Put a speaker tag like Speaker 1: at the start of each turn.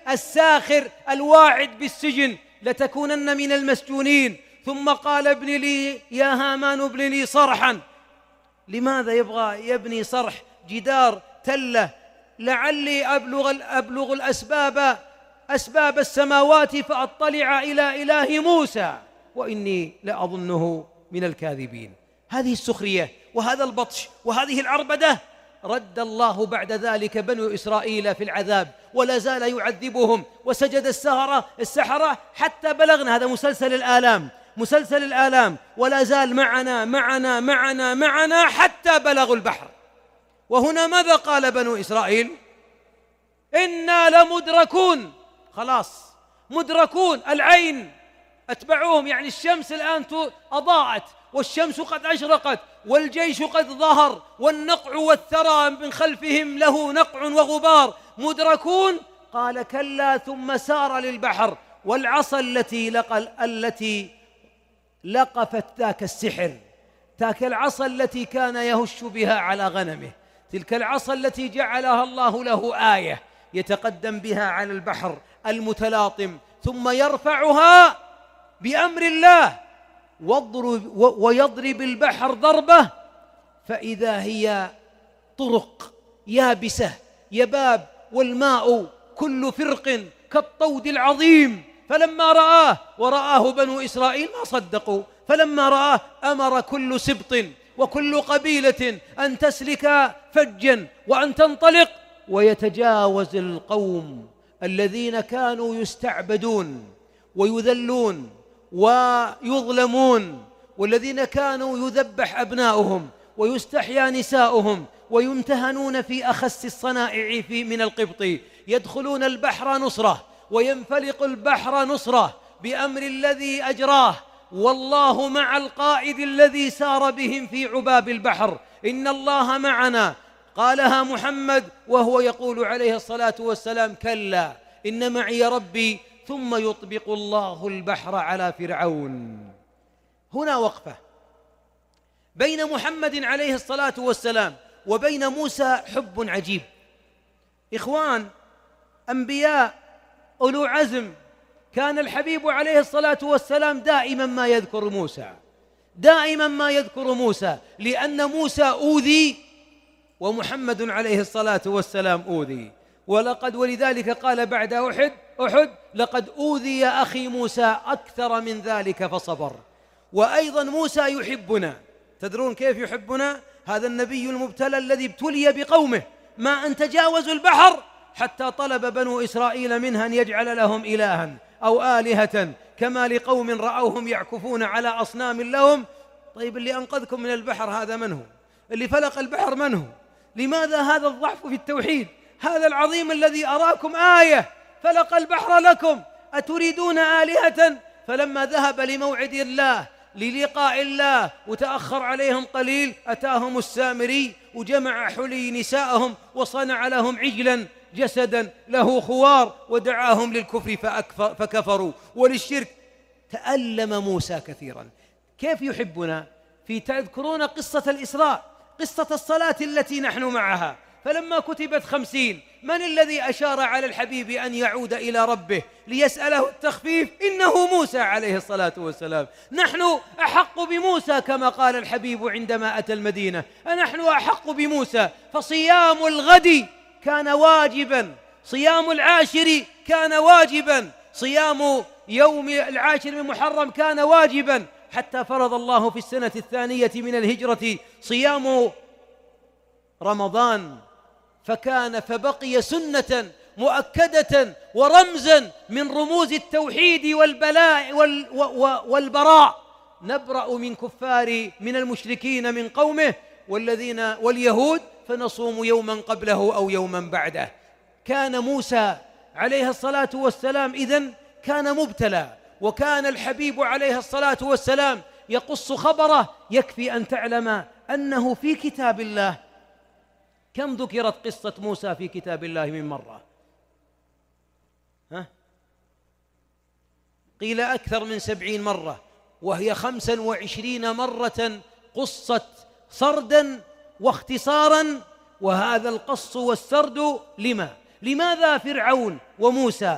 Speaker 1: الساخر الواعد بالسجن، لتكونن من المسجونين. ثم قال ابن لي يا هامان ابن لي صرحا. لماذا يبغى يبني صرح جدار تلة؟ لعلي أبلغ أسباب السماوات فأطلع إلى إله موسى وإني لأظنه من الكاذبين. هذه السخرية وهذا البطش وهذه العربدة رد الله بعد ذلك بنو إسرائيل في العذاب، ولا زال يعذبهم. وسجد السحرة حتى بلغنا، هذا مسلسل الآلام، ولا زال معنا معنا معنا معنا حتى بلغوا البحر. وهنا ماذا قال بنو إسرائيل؟ إنا لمدركون، خلاص مدركون. العين أتبعوهم، يعني الشمس الآن أضاءت والشمس قد أشرقت والجيش قد ظهر والنقع والثرى من خلفهم له نقع وغبار، مدركون. قال كلا ثم سار للبحر والعصا التي لقفت ذاك السحر، تلك العصا التي كان يهش بها على غنمه، تلك العصا التي جعلها الله له آية يتقدم بها على البحر المتلاطم، ثم يرفعها بأمر الله ويضرب البحر ضربة فإذا هي طرق يابسة يباب، والماء كل فرق كالطود العظيم. فلما رآه بنو إسرائيل ما صدقوا، فلما رآه أمر كل سبط وكل قبيلة أن تسلك فجا وأن تنطلق ويتجاوز القوم الذين كانوا يستعبدون ويذلون ويظلمون، والذين كانوا يذبح أبناؤهم ويستحيا نساؤهم ويمتهنون في أخس الصنائع من القبط، يدخلون البحر نصرة وينفلق البحر نصرة بأمر الذي أجراه، والله مع القائد الذي سار بهم في عباب البحر. إن الله معنا، قالها محمد وهو يقول عليه الصلاة والسلام كلا إن معي ربي، ثم يطبق الله البحر على فرعون. هنا وقفة بين محمد عليه الصلاة والسلام وبين موسى حب عجيب. إخوان، أنبياء أولو عزم، كان الحبيب عليه الصلاة والسلام دائما ما يذكر موسى، لأن موسى أوذي ومحمد عليه الصلاة والسلام أوذي. ولذلك قال بعد أحد لقد أوذي أخي موسى أكثر من ذلك فصبر. وأيضا موسى يحبنا، تدرون كيف يحبنا؟ هذا النبي المبتلى الذي ابتلي بقومه، ما أن تجاوزوا البحر حتى طلب بنو إسرائيل منها أن يجعل لهم إلها أو آلهة كما لقوم رأوهم يعكفون على أصنام لهم. طيب اللي أنقذكم من البحر هذا من هو؟ اللي فلق البحر من هو؟ لماذا هذا الضعف في التوحيد؟ هذا العظيم الذي أراكم آية فلق البحر لكم، أتريدون آلهة؟ فلما ذهب لموعد الله للقاء الله وتأخر عليهم قليل، أتاهم السامري وجمع حلي نساءهم وصنع لهم عجلا جسدا له خوار ودعاهم للكفر فكفروا وللشرك. تألم موسى كثيرا. كيف يحبنا؟ تذكرون قصة الإسراء، قصة الصلاة التي نحن معها، فلما كتبت 50 من الذي أشار على الحبيب أن يعود إلى ربه ليسأله التخفيف؟ إنه موسى عليه الصلاة والسلام. نحن أحق بموسى كما قال الحبيب عندما أتى المدينة، نحن أحق بموسى. فصيام الغد كان واجبا، صيام العاشر كان واجبا، صيام يوم العاشر من محرم كان واجبا، حتى فرض الله في السنة الثانية من الهجرة صيام رمضان، فبقي سنة مؤكدة ورمزا من رموز التوحيد والبراء. نبرأ من المشركين من قومه واليهود، فنصوم يوما قبله أو يوما بعده. كان موسى عليه الصلاة والسلام إذن كان مبتلى، وكان الحبيب عليه الصلاة والسلام يقص خبره. يكفي أن تعلم أنه في كتاب الله كم ذكرت قصة موسى في كتاب الله من مرة؟ قيل أكثر من 70 مرة، وهي 25 مرة قصت سردا واختصارا. وهذا القص والسرد لماذا فرعون وموسى